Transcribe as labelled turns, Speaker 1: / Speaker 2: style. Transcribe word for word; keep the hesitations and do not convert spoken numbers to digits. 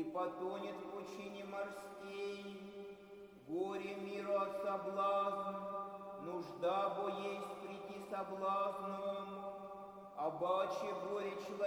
Speaker 1: и потонет в пучине морской. Горе миру от соблазн, нужда бо есть прийти соблазном, а баче горе человек.